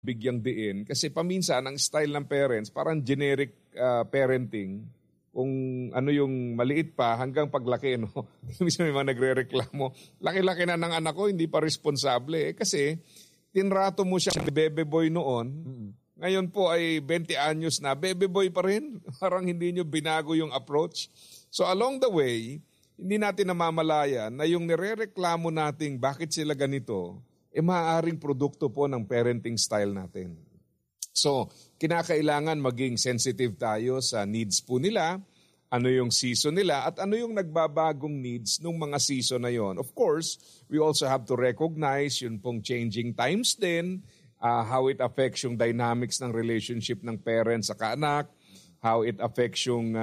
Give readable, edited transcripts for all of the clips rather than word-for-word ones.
bigyang diin kasi paminsan ang style ng parents parang generic parenting kung ano yung maliit pa hanggang paglaki, no? Minsan may mga nagrereklamo, laki-laki na ng anak ko, hindi pa responsable. Kasi tinrato mo siya bebe boy noon, ngayon po ay 20 anyos na, bebe boy pa rin. Parang hindi nyo binago yung approach. So along the way, hindi natin namamalayan na yung nirereklamo nating bakit sila ganito, maaaring produkto po ng parenting style natin. So, kinakailangan maging sensitive tayo sa needs po nila, ano yung season nila, at ano yung nagbabagong needs ng mga season na yon. Of course, we also have to recognize yun pong changing times din, how it affects yung dynamics ng relationship ng parents sa kaanak, how it affects yung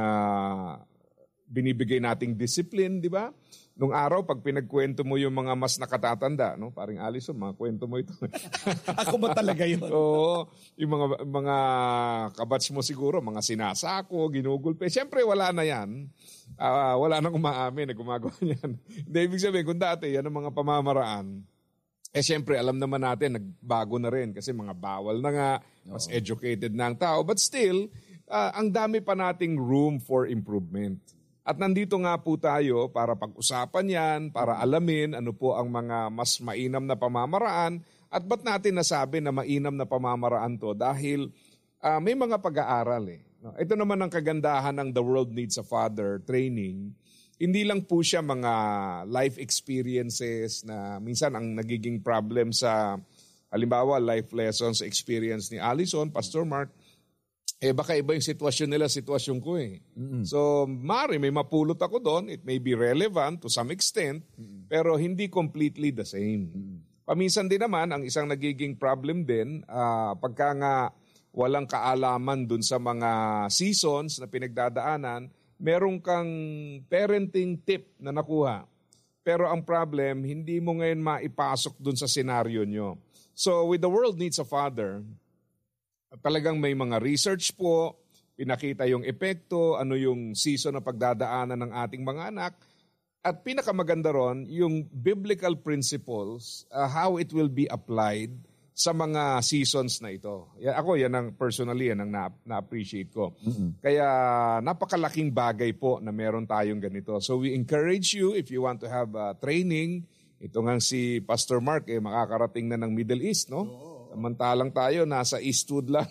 binibigay nating discipline, di ba? Nung araw, pag pinagkwento mo yung mga mas nakatatanda, no? Paring Alison, mga kwento mo ito. Ako ba talaga yun? Oo, yung mga kabats mo siguro, mga sinasako, ginugulpe. Siyempre, wala na yan. Wala nang umaamin na gumagawa niyan. Hindi, ibig sabihin, kung dati, yan ang mga pamamaraan. Siyempre, alam naman natin, nagbago na rin kasi mga bawal na nga, mas educated na ang tao. But still, ang dami pa nating room for improvement. At nandito nga po tayo para pag-usapan yan, para alamin ano po ang mga mas mainam na pamamaraan. At ba't natin nasabi na mainam na pamamaraan to? Dahil may mga pag-aaral eh. Ito naman ang kagandahan ng The World Needs a Father training. Hindi lang po siya mga life experiences na minsan ang nagiging problem sa, halimbawa, life lessons experience ni Alison, Pastor Mark. Baka iba yung sitwasyon nila, sitwasyon ko eh. So, may mapulot ako doon. It may be relevant to some extent, pero hindi completely the same. Paminsan din naman, ang isang nagiging problem din, pagka nga walang kaalaman dun sa mga seasons na pinagdadaanan, meron kang parenting tip na nakuha. Pero ang problem, hindi mo ngayon maipasok dun sa senaryo nyo. So, with The World Needs a Father, talagang may mga research po, pinakita yung epekto, ano yung season na pagdadaanan ng ating mga anak, at pinakamaganda ron, yung biblical principles, how it will be applied sa mga seasons na ito. Yan ang personally, yan ang na-appreciate ko. Kaya napakalaking bagay po na meron tayong ganito. So we encourage you, if you want to have training, ito nga si Pastor Mark, makakarating na ng Middle East, no? Samantalang tayo, nasa Eastwood lang.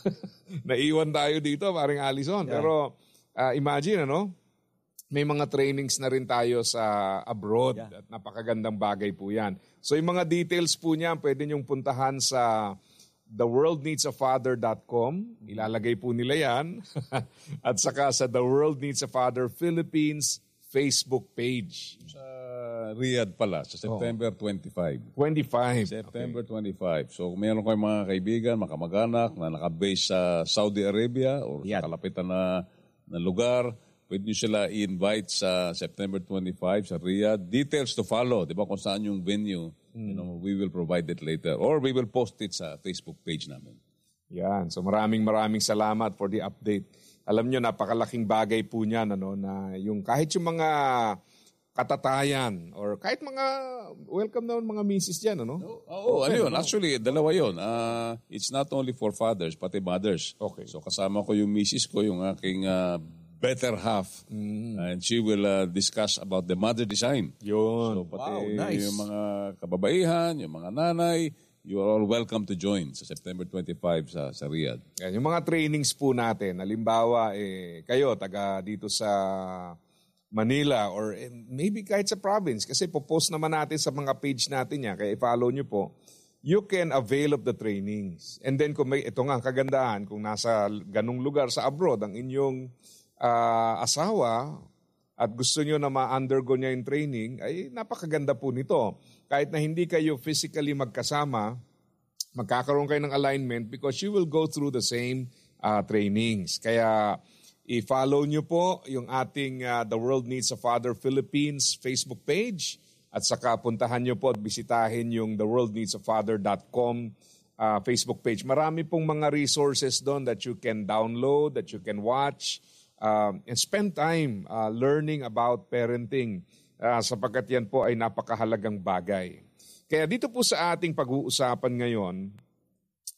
Naiwan tayo dito, paring Alison. Yeah. Pero imagine, may mga trainings na rin tayo sa abroad at napakagandang bagay po yan. So yung mga details po niyan, pwede niyong puntahan sa theworldneedsafather.com. Ilalagay po nila yan. At saka sa The World Needs a Father Philippines Facebook page. Sa Riyadh pala, sa September 25. September 25. So, meron kayong mga kaibigan, mga kamag-anak na nakabase sa Saudi Arabia o sa kalapitan na lugar, pwede nyo sila i-invite sa September 25 sa Riyadh. Details to follow, di ba, kung saan yung venue, we will provide it later. Or we will post it sa Facebook page namin. Yan. So, maraming salamat for the update. Alam nyo, napakalaking bagay po niyan, na yung kahit yung mga katatayan or kahit mga welcome naman mga misis dyan, ano yun? Actually, dalawa yun. It's not only for fathers, pati mothers. Okay. So kasama ko yung misis ko, yung aking better half. And she will discuss about the mother design. Yun. So pati yung mga kababaihan, yung mga nanay, you are all welcome to join sa September 25 sa Riyadh. Yan, yung mga trainings po natin, halimbawa, kayo, taga dito sa Manila or maybe kahit sa province, kasi popost naman natin sa mga page natin yan, kaya i-follow nyo po, you can avail of the trainings. And then, ito nga ang kagandahan, kung nasa ganung lugar sa abroad, ang inyong asawa, at gusto nyo na ma-undergo niya yung training, ay napakaganda po nito. Kahit na hindi kayo physically magkasama, magkakaroon kayo ng alignment because you will go through the same trainings. Kaya i-follow nyo po yung ating The World Needs a Father Philippines Facebook page at saka puntahan nyo po at bisitahin yung theworldneedsafather.com Facebook page. Marami pong mga resources doon that you can download, that you can watch, and spend time learning about parenting sapagkat yan po ay napakahalagang bagay. Kaya dito po sa ating pag-uusapan ngayon,